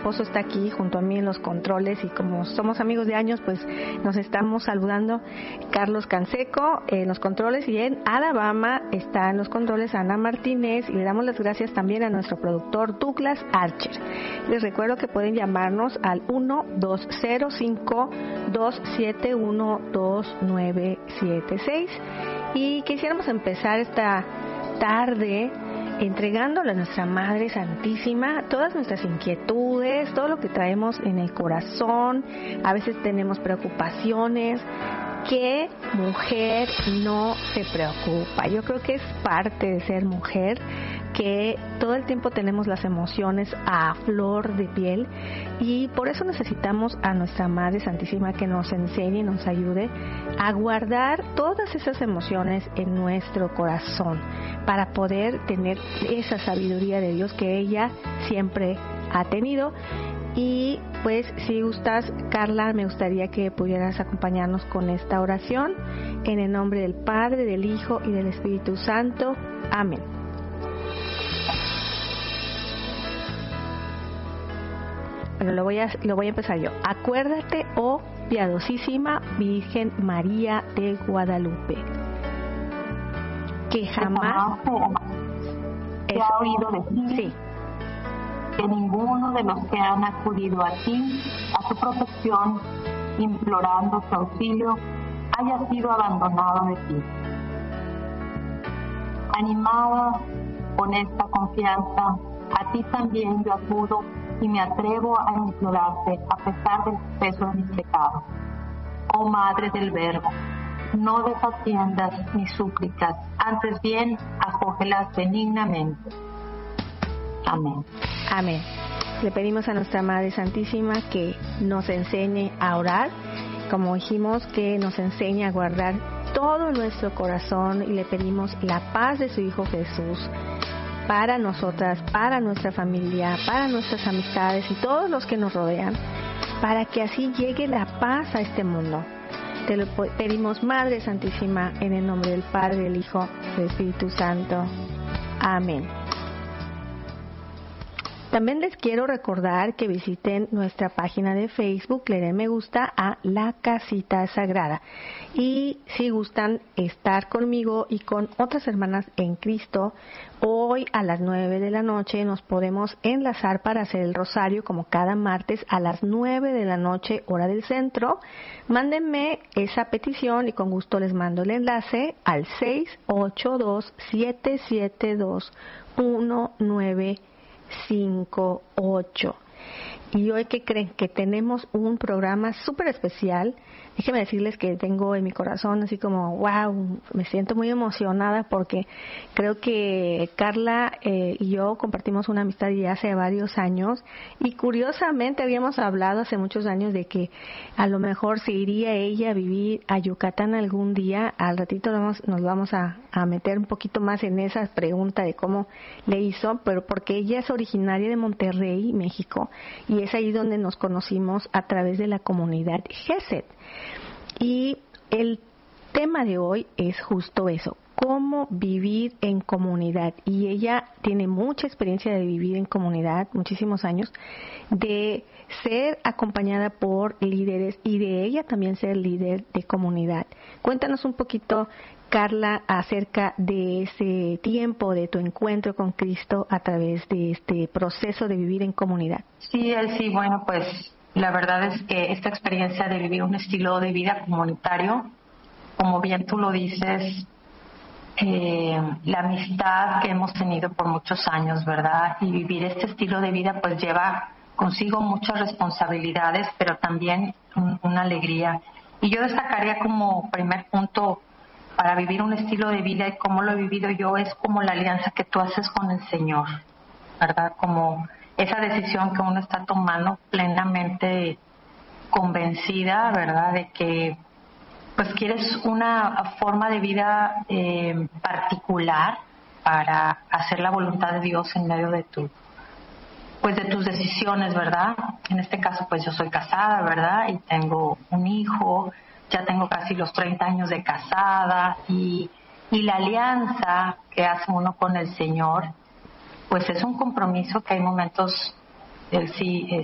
esposo está aquí junto a mí en los controles y como somos amigos de años, pues nos estamos saludando. Carlos Canseco en los controles y en Alabama está en los controles Ana Martínez, y le damos las gracias también a nuestro productor Douglas Archer. Les recuerdo que pueden llamarnos al 1-205-271-2976 y quisiéramos empezar esta tarde entregándole a nuestra Madre Santísima todas nuestras inquietudes, todo lo que traemos en el corazón. A veces tenemos preocupaciones. ¿Qué mujer no se preocupa? Yo creo que es parte de ser mujer, que todo el tiempo tenemos las emociones a flor de piel, y por eso necesitamos a nuestra Madre Santísima que nos enseñe y nos ayude a guardar todas esas emociones en nuestro corazón para poder tener esa sabiduría de Dios que ella siempre ha tenido. Y pues si gustas, Carla, me gustaría que pudieras acompañarnos con esta oración en el nombre del Padre, del Hijo y del Espíritu Santo. Amén. Bueno, lo voy a empezar yo. Acuérdate, oh piadosísima Virgen María de Guadalupe, que jamás he oído decir. Sí. Que ninguno de los que han acudido a ti, a tu protección, implorando tu auxilio, haya sido abandonado de ti. Animada con esta confianza, a ti también yo acudo y me atrevo a implorarte a pesar del peso de mis pecados. Oh Madre del Verbo, no desatiendas mis súplicas, antes bien acógelas benignamente. Amén. Amén. Le pedimos a nuestra Madre Santísima que nos enseñe a orar, como dijimos, que nos enseñe a guardar todo nuestro corazón, y le pedimos la paz de su Hijo Jesús para nosotras, para nuestra familia, para nuestras amistades y todos los que nos rodean, para que así llegue la paz a este mundo. Te lo pedimos, Madre Santísima, en el nombre del Padre, del Hijo y del Espíritu Santo. Amén. También les quiero recordar que visiten nuestra página de Facebook, le den me gusta a La Casita Sagrada. Y si gustan estar conmigo y con otras hermanas en Cristo, hoy a las 9 de la noche nos podemos enlazar para hacer el rosario como cada martes a las 9 de la noche, hora del centro. Mándenme esa petición y con gusto les mando el enlace al 682-772-1958. Y hoy, ¿qué creen? Que tenemos un programa súper especial. Déjenme decirles que tengo en mi corazón así como, wow, me siento muy emocionada porque creo que Carla y yo compartimos una amistad ya hace varios años, y curiosamente habíamos hablado hace muchos años de que a lo mejor se iría ella a vivir a Yucatán algún día. Al ratito nos vamos a meter un poquito más en esa pregunta de cómo le hizo, pero porque ella es originaria de Monterrey, México, y es ahí donde nos conocimos a través de la comunidad GESED. Y el tema de hoy es justo eso, cómo vivir en comunidad. Y ella tiene mucha experiencia de vivir en comunidad, muchísimos años, de ser acompañada por líderes y de ella también ser líder de comunidad. Cuéntanos un poquito, Carla, acerca de ese tiempo, de tu encuentro con Cristo a través de este proceso de vivir en comunidad. Sí, bueno, pues la verdad es que esta experiencia de vivir un estilo de vida comunitario, como bien tú lo dices, la amistad que hemos tenido por muchos años, ¿verdad? Y vivir este estilo de vida pues lleva consigo muchas responsabilidades, pero también una alegría. Y yo destacaría como primer punto para vivir un estilo de vida, y cómo lo he vivido yo, es como la alianza que tú haces con el Señor, ¿verdad? Como esa decisión que uno está tomando plenamente convencida, ¿verdad? De que pues quieres una forma de vida particular para hacer la voluntad de Dios en medio de de tus decisiones, ¿verdad? En este caso pues yo soy casada, ¿verdad? Y tengo un hijo, ya tengo casi los 30 años de casada, y la alianza que hace uno con el Señor pues es un compromiso que hay momentos, Él sí